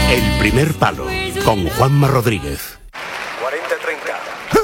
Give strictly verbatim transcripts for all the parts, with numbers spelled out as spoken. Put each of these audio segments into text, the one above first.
El primer palo, con Juanma Rodríguez. cuarenta treinta.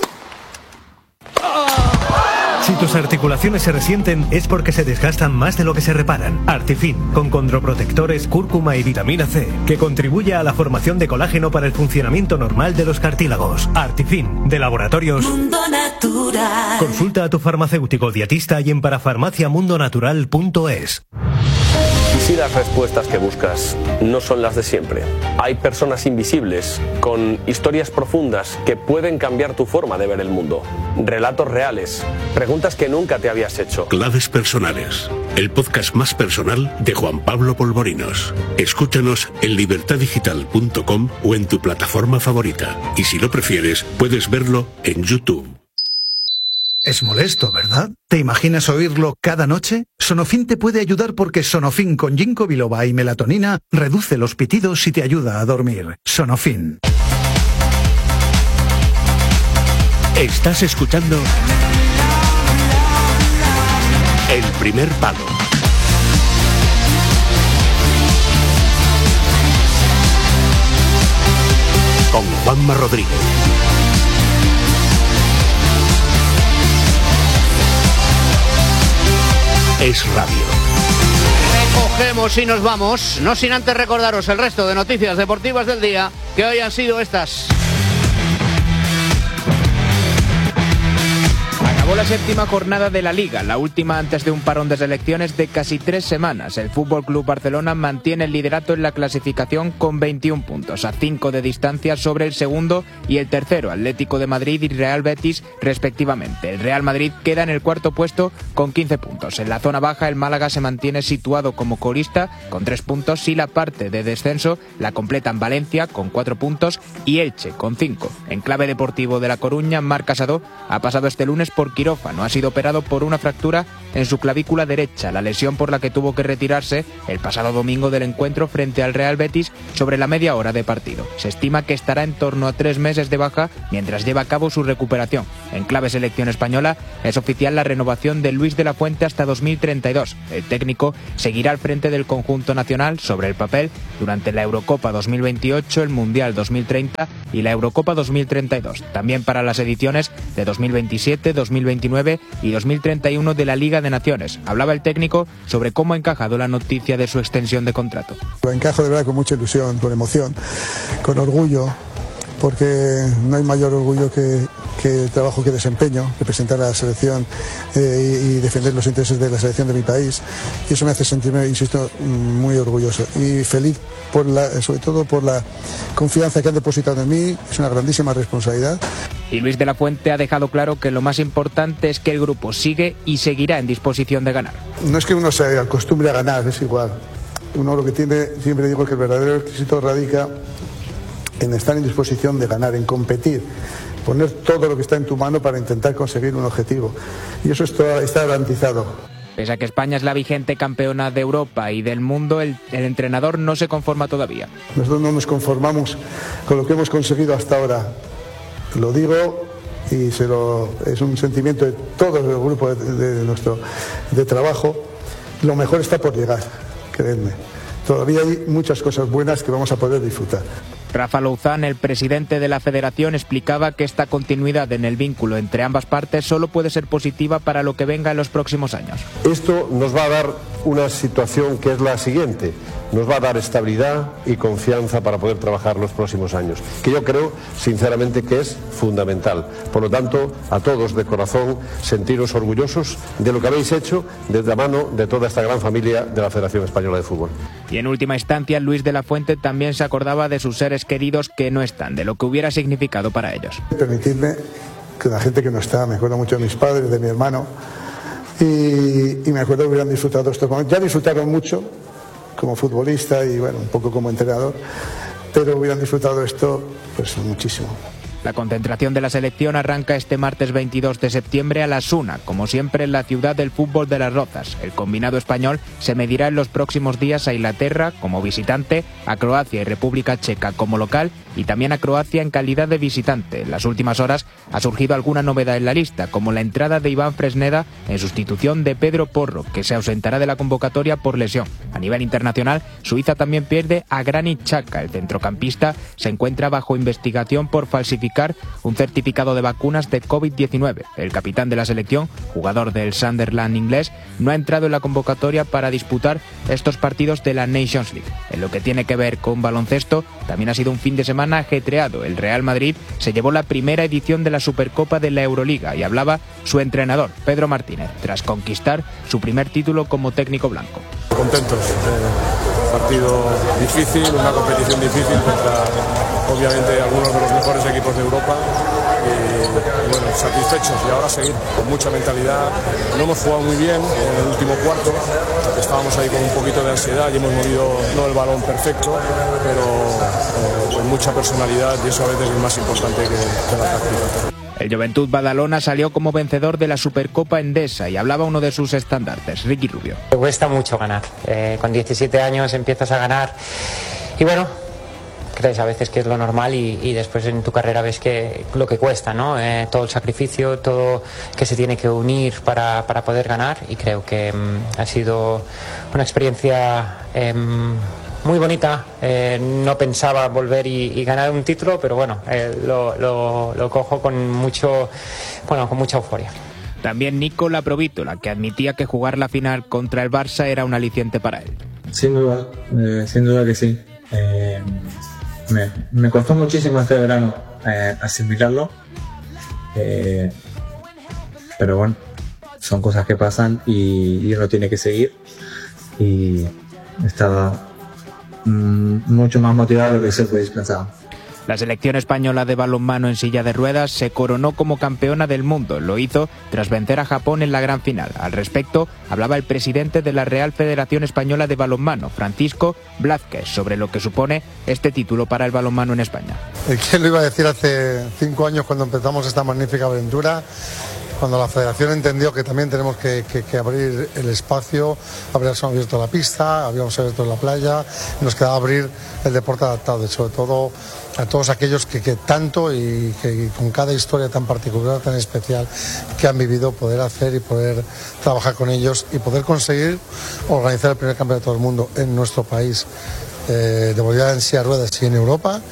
Si tus articulaciones se resienten es porque se desgastan más de lo que se reparan. Artifin, con condroprotectores, cúrcuma y vitamina C, que contribuye a la formación de colágeno para el funcionamiento normal de los cartílagos. Artifin, de Laboratorios Mundo Natural. Consulta a tu farmacéutico dietista y en parafarmacia mundo natural punto es. ¿Y si las respuestas que buscas no son las de siempre? Hay personas invisibles, con historias profundas que pueden cambiar tu forma de ver el mundo. Relatos reales, preguntas que nunca te habías hecho. Claves personales, el podcast más personal de Juan Pablo Polvorinos. Escúchanos en libertad digital punto com o en tu plataforma favorita. Y si lo prefieres, puedes verlo en YouTube. Es molesto, ¿verdad? ¿Te imaginas oírlo cada noche? Sonofin te puede ayudar porque Sonofin con ginkgo biloba y melatonina reduce los pitidos y te ayuda a dormir. Sonofin. Estás escuchando El primer palo. Con Juanma Rodríguez. Es radio. Recogemos y nos vamos, no sin antes recordaros el resto de noticias deportivas del día, que hoy han sido estas. Acabó la séptima jornada de la Liga, la última antes de un parón de selecciones de casi tres semanas. El F C Barcelona mantiene el liderato en la clasificación con veintiún puntos, a cinco de distancia sobre el segundo y el tercero, Atlético de Madrid y Real Betis, respectivamente. El Real Madrid queda en el cuarto puesto con quince puntos. En la zona baja, el Málaga se mantiene situado como colista con tres puntos y la parte de descenso la completan Valencia con cuatro puntos y Elche con cinco. En clave deportivo de La Coruña, Marc Casado ha pasado este lunes por quirófano. Ha sido operado por una fractura en su clavícula derecha, la lesión por la que tuvo que retirarse el pasado domingo del encuentro frente al Real Betis sobre la media hora de partido. Se estima que estará en torno a tres meses de baja mientras lleva a cabo su recuperación. En clave selección española, es oficial la renovación de Luis de la Fuente hasta dos mil treinta y dos. El técnico seguirá al frente del conjunto nacional sobre el papel durante la Eurocopa dos mil veintiocho, el Mundial dos mil treinta y la Eurocopa dos mil treinta y dos. También para las ediciones de dos mil veintisiete, dos mil veintinueve y dos mil treinta y uno de la Liga de Naciones. Hablaba el técnico sobre cómo ha encajado la noticia de su extensión de contrato. Lo encajo de verdad con mucha ilusión, con emoción, con orgullo, porque no hay mayor orgullo que, que el trabajo que desempeño, representar a la selección eh, y, y defender los intereses de la selección de mi país. Y eso me hace sentirme, insisto, muy orgulloso y feliz, por la, sobre todo por la confianza que han depositado en mí. Es una grandísima responsabilidad. Y Luis de la Fuente ha dejado claro que lo más importante es que el grupo sigue y seguirá en disposición de ganar. No es que uno se acostumbre a ganar, es igual. Uno lo que tiene, siempre digo que el verdadero éxito radica en estar en disposición de ganar, en competir, poner todo lo que está en tu mano para intentar conseguir un objetivo. Y eso está, está garantizado. Pese a que España es la vigente campeona de Europa y del mundo, el, el entrenador no se conforma todavía. Nosotros no nos conformamos con lo que hemos conseguido hasta ahora. Lo digo y se lo, es un sentimiento de todo el grupo de, de nuestro de trabajo. Lo mejor está por llegar, creedme. Todavía hay muchas cosas buenas que vamos a poder disfrutar. Rafa Louzán, el presidente de la federación, explicaba que esta continuidad en el vínculo entre ambas partes solo puede ser positiva para lo que venga en los próximos años. Esto nos va a dar una situación que es la siguiente. Nos va a dar estabilidad y confianza para poder trabajar los próximos años, que yo creo sinceramente que es fundamental. Por lo tanto, a todos de corazón, sentiros orgullosos de lo que habéis hecho desde la mano de toda esta gran familia de la Federación Española de Fútbol. Y en última instancia, Luis de la Fuente también se acordaba de sus seres queridos que no están, de lo que hubiera significado para ellos. Permitidme que la gente que no está, me acuerdo mucho de mis padres, de mi hermano, y, y me acuerdo que hubieran disfrutado estos momentos. Ya disfrutaron mucho como futbolista y bueno, un poco como entrenador, pero hubieran disfrutado esto pues muchísimo. La concentración de la selección arranca este martes veintidós de septiembre a las una, como siempre en la ciudad del fútbol de Las Rozas. El combinado español se medirá en los próximos días a Inglaterra como visitante, a Croacia y República Checa como local y también a Croacia en calidad de visitante. En las últimas horas ha surgido alguna novedad en la lista, como la entrada de Iván Fresneda en sustitución de Pedro Porro, que se ausentará de la convocatoria por lesión. A nivel internacional, Suiza también pierde a Granit Xhaka. El centrocampista se encuentra bajo investigación por falsificar un certificado de vacunas de COVID diecinueve. El capitán de la selección, jugador del Sunderland inglés, no ha entrado en la convocatoria para disputar estos partidos de la Nations League. En lo que tiene que ver con baloncesto, también ha sido un fin de semana ajetreado. El Real Madrid se llevó la primera edición de la Supercopa de la Euroliga y hablaba su entrenador, Pedro Martínez, tras conquistar su primer título como técnico blanco. Contentos. Eh, partido difícil, una competición difícil contra obviamente algunos de los mejores equipos de Europa y, y bueno, satisfechos y ahora seguir con mucha mentalidad. No hemos jugado muy bien en el último cuarto, estábamos ahí con un poquito de ansiedad y hemos movido no el balón perfecto, pero eh, con mucha personalidad y eso a veces es más importante que, que la táctica. El Juventud Badalona salió como vencedor de la Supercopa Endesa y hablaba uno de sus estandartes, Ricky Rubio. Me cuesta mucho ganar, eh, con diecisiete años empiezas a ganar y bueno, crees a veces que es lo normal y, y después en tu carrera ves que lo que cuesta, ¿no? Eh, todo el sacrificio, todo que se tiene que unir para, para poder ganar y creo que um, ha sido una experiencia um, muy bonita. Eh, no pensaba volver y, y ganar un título, pero bueno, eh, lo, lo, lo cojo con mucho, bueno, con mucha euforia. También Nicola Provítola, que admitía que jugar la final contra el Barça era un aliciente para él. Sin duda, eh, sin duda que sí. Eh, me, me costó muchísimo este verano eh, asimilarlo, eh, pero bueno, son cosas que pasan y, y uno tiene que seguir y estaba mucho más motivado de lo que se podéis pensar. La selección española de balonmano en silla de ruedas se coronó como campeona del mundo. Lo hizo tras vencer a Japón en la gran final. Al respecto, hablaba el presidente de la Real Federación Española de Balonmano, Francisco Blázquez, sobre lo que supone este título para el balonmano en España. ¿Quién lo iba a decir hace cinco años cuando empezamos esta magnífica aventura? Cuando la federación entendió que también tenemos que, que, que abrir el espacio, habíamos abierto la pista, habíamos abierto la playa, nos quedaba abrir el deporte adaptado, y sobre todo a todos aquellos que, que tanto y que y con cada historia tan particular, tan especial que han vivido, poder hacer y poder trabajar con ellos y poder conseguir organizar el primer campeonato del mundo en nuestro país eh, de modalidad en silla de ruedas y en Europa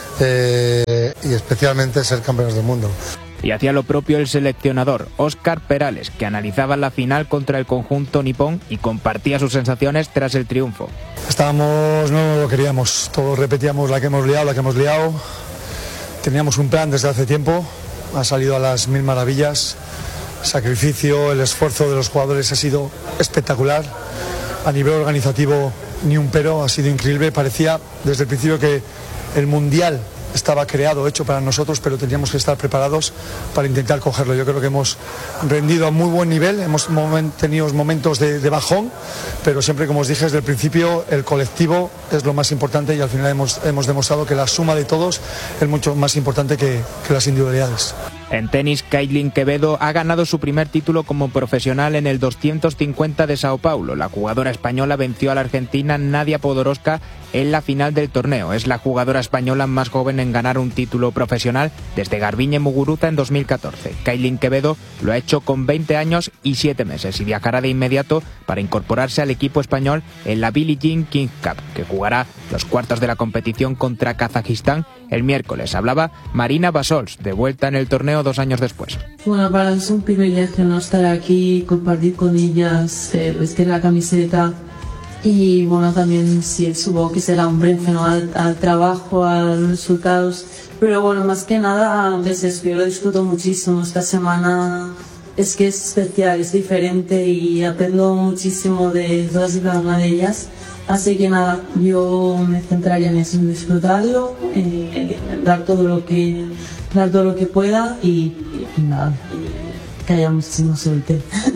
eh, y especialmente ser campeones del mundo. Y hacía lo propio el seleccionador Óscar Perales, que analizaba la final contra el conjunto nipón y compartía sus sensaciones tras el triunfo. Estábamos, no lo queríamos, todos repetíamos la que hemos liado, la que hemos liado. Teníamos un plan desde hace tiempo, ha salido a las mil maravillas. El sacrificio, el esfuerzo de los jugadores ha sido espectacular. A nivel organizativo, ni un pero, ha sido increíble. Parecía desde el principio que el Mundial estaba creado, hecho para nosotros, pero teníamos que estar preparados para intentar cogerlo. Yo creo que hemos rendido a muy buen nivel, hemos moment, tenido momentos de, de bajón, pero siempre, como os dije desde el principio, el colectivo es lo más importante y al final hemos, hemos demostrado que la suma de todos es mucho más importante que, que las individualidades. En tenis, Kailin Quevedo ha ganado su primer título como profesional en el doscientos cincuenta de Sao Paulo. La jugadora española venció a la argentina Nadia Podoroska en la final del torneo. Es la jugadora española más joven en ganar un título profesional desde Garbiñe Muguruza en dos mil catorce. Kailin Quevedo lo ha hecho con veinte años y siete meses y viajará de inmediato para incorporarse al equipo español en la Billie Jean King Cup, que jugará los cuartos de la competición contra Kazajistán el miércoles. Hablaba Marina Basols, de vuelta en el torneo dos años después. Bueno, para mí es un privilegio no estar aquí, compartir con ellas, eh, vestir la camiseta y bueno, también sí, supongo que será un premio, ¿no? al, al trabajo, a los resultados, pero bueno, más que nada, a veces yo lo disfruto muchísimo. Esta semana es que es especial, es diferente y aprendo muchísimo de todas y cada una de ellas. Así que nada, yo me centraría en eso, en disfrutarlo, en dar todo lo que, dar todo lo que pueda y, y nada, que haya muchísimo suerte.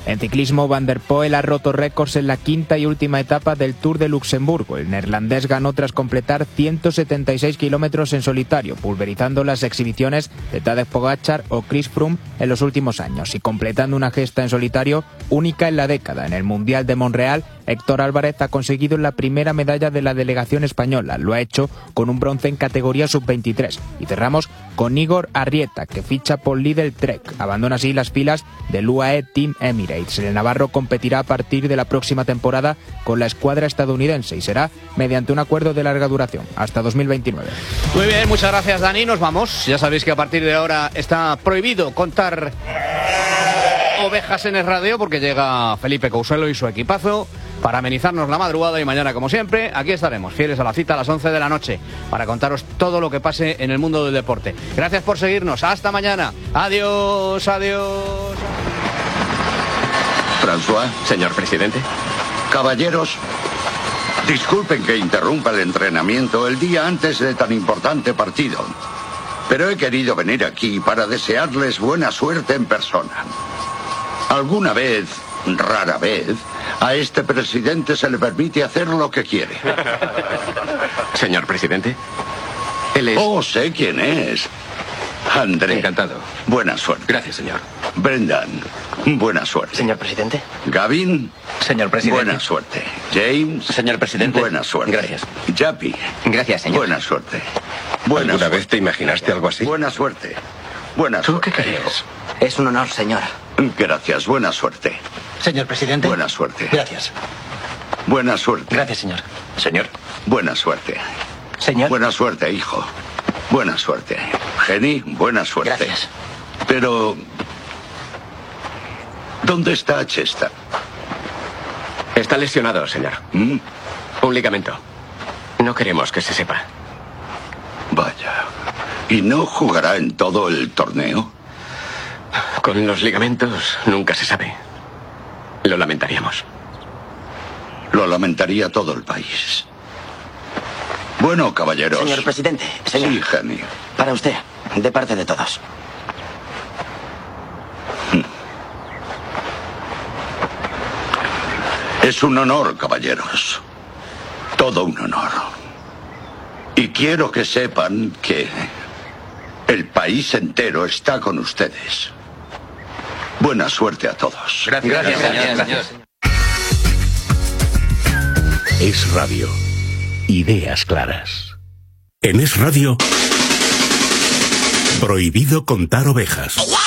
En ciclismo, Van der Poel ha roto récords en la quinta y última etapa del Tour de Luxemburgo. El neerlandés ganó tras completar ciento setenta y seis kilómetros en solitario, pulverizando las exhibiciones de Tadej Pogačar o Chris Froome en los últimos años y completando una gesta en solitario única en la década. En el Mundial de Montreal, Héctor Álvarez ha conseguido la primera medalla de la delegación española. Lo ha hecho con un bronce en categoría sub veintitrés. Y cerramos con Igor Arrieta, que ficha por Lidl Trek. Abandona así las filas del U A E Team Emirates. El navarro competirá a partir de la próxima temporada con la escuadra estadounidense y será mediante un acuerdo de larga duración, hasta dos mil veintinueve. Muy bien, muchas gracias, Dani. Nos vamos. Ya sabéis que a partir de ahora está prohibido contar ovejas en el radio porque llega Felipe Couselo y su equipazo para amenizarnos la madrugada, y mañana, como siempre, aquí estaremos, fieles a la cita a las once de la noche, para contaros todo lo que pase en el mundo del deporte. Gracias por seguirnos. Hasta mañana. Adiós, adiós. François, señor presidente. Caballeros, disculpen que interrumpa el entrenamiento el día antes de tan importante partido, pero he querido venir aquí para desearles buena suerte en persona. Alguna vez, rara vez, a este presidente se le permite hacer lo que quiere. Señor presidente, él es... Oh, sé quién es. André. Encantado. Buena suerte. Gracias, señor. Brendan. Buena suerte. Señor presidente. Gavin. Señor presidente. Buena suerte. James. Señor presidente. Buena suerte. Gracias. Jappy. Gracias, señor. Buena suerte. Buena ¿Alguna suerte. vez te imaginaste algo así? Buena suerte. Buena ¿Tú suerte. qué crees? Es un honor, señor. Gracias. Buena suerte. Señor presidente. Buena suerte. Gracias. Buena suerte. Gracias, señor. Señor. Buena suerte. Señor. Buena suerte, hijo. Buena suerte. Jenny, buena suerte. Gracias. Pero... ¿dónde está Chester? Está lesionado, señor. ¿Mm? Un ligamento. No queremos que se sepa. Vaya. ¿Y no jugará en todo el torneo? Con los ligamentos nunca se sabe. Lo lamentaríamos. Lo lamentaría todo el país. Bueno, caballeros. Señor presidente. Señor. Sí, Jenny. Para usted, de parte de todos. Es un honor, caballeros. Todo un honor. Y quiero que sepan que el país entero está con ustedes. Buena suerte a todos. Gracias, Gracias, señor. Gracias. Es Radio. Ideas claras. En Es Radio, prohibido contar ovejas.